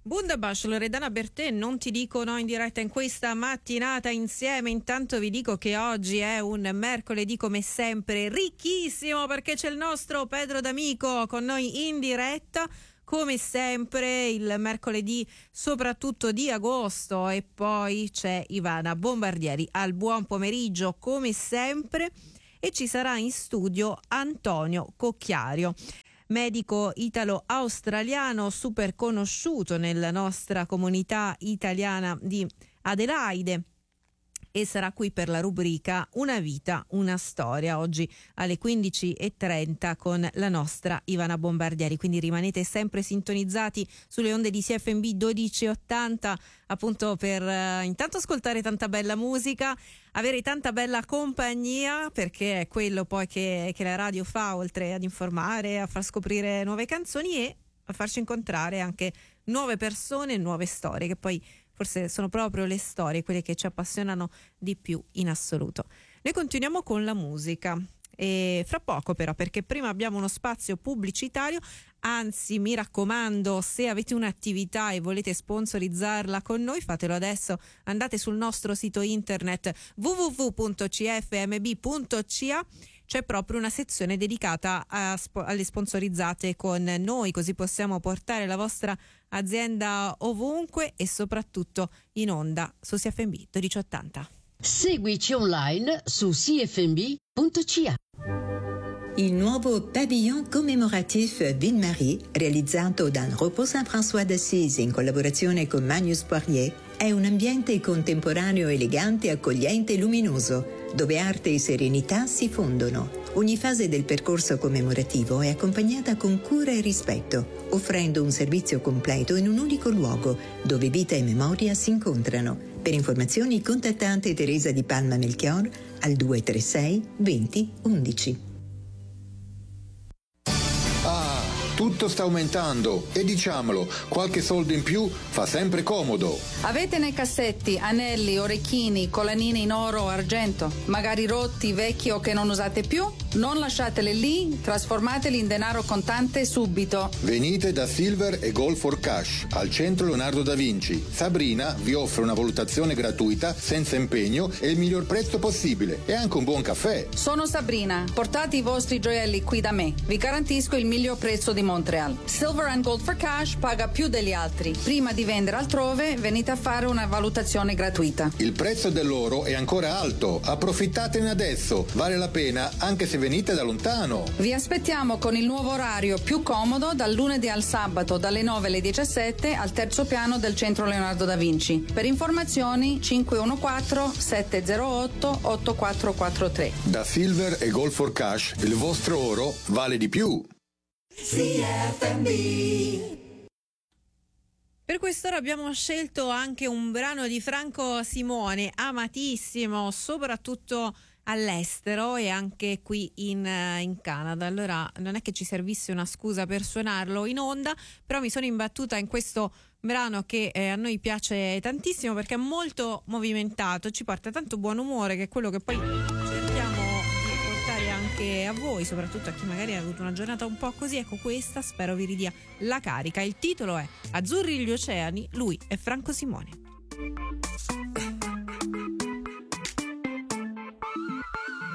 Bundabash, Loredana Bertè, non ti dico no in diretta in questa mattinata insieme. Intanto vi dico che oggi è un mercoledì come sempre ricchissimo, perché c'è il nostro Pedro D'Amico con noi in diretta come sempre il mercoledì, soprattutto di agosto, e poi c'è Ivana Bombardieri al buon pomeriggio come sempre, e ci sarà in studio Antonio Cocchiario, medico italo-australiano super conosciuto nella nostra comunità italiana di Adelaide, e sarà qui per la rubrica Una vita, una storia, oggi alle 15:30 con la nostra Ivana Bombardieri. Quindi rimanete sempre sintonizzati sulle onde di CFMB 1280, appunto per intanto ascoltare tanta bella musica, avere tanta bella compagnia, perché è quello poi che la radio fa, oltre ad informare, a far scoprire nuove canzoni e a farci incontrare anche nuove persone e nuove storie, che poi forse sono proprio le storie quelle che ci appassionano di più in assoluto. Noi continuiamo con la musica, e fra poco però, perché prima abbiamo uno spazio pubblicitario. Anzi, mi raccomando, se avete un'attività e volete sponsorizzarla con noi, fatelo adesso. Andate sul nostro sito internet www.cfmb.ca, c'è proprio una sezione dedicata alle sponsorizzate con noi, così possiamo portare la vostra azienda ovunque e soprattutto in onda su CFMB 1280. Seguici online su cfmb.ca. Il nuovo pavillon commémoratif Ville-Marie, realizzato dal Repos Saint-François d'Assise in collaborazione con Magnus Poirier, è un ambiente contemporaneo, elegante, accogliente e luminoso, dove arte e serenità si fondono. Ogni fase del percorso commemorativo è accompagnata con cura e rispetto, offrendo un servizio completo in un unico luogo, dove vita e memoria si incontrano. Per informazioni contattate Teresa Di Palma Melchior al 236 20 11. Tutto sta aumentando e diciamolo, qualche soldo in più fa sempre comodo. Avete nei cassetti anelli, orecchini, collanine in oro o argento, magari rotti, vecchi o che non usate più? Non lasciateli lì, trasformateli in denaro contante subito. Venite da Silver e Gold for Cash al centro Leonardo da Vinci. Sabrina vi offre una valutazione gratuita, senza impegno e il miglior prezzo possibile, e anche un buon caffè. Sono Sabrina, portate i vostri gioielli qui da me, vi garantisco il miglior prezzo di Montreal. Silver and Gold for Cash paga più degli altri. Prima di vendere altrove, venite a fare una valutazione gratuita. Il prezzo dell'oro è ancora alto, approfittatene adesso, vale la pena anche se venite da lontano. Vi aspettiamo con il nuovo orario più comodo dal lunedì al sabato dalle 9 alle 17 al terzo piano del centro Leonardo da Vinci. Per informazioni 514 708 8443. Da Silver e Gold for Cash il vostro oro vale di più. Per quest'ora abbiamo scelto anche un brano di Franco Simone, amatissimo soprattutto all'estero e anche qui in Canada. Allora non è che ci servisse una scusa per suonarlo in onda, però mi sono imbattuta in questo brano che a noi piace tantissimo, perché è molto movimentato, ci porta tanto buon umore, che è quello che poi cerchiamo di portare anche a voi, soprattutto a chi magari ha avuto una giornata un po' così. Ecco, questa spero vi ridia la carica. Il titolo è Azzurri gli oceani, lui è Franco Simone.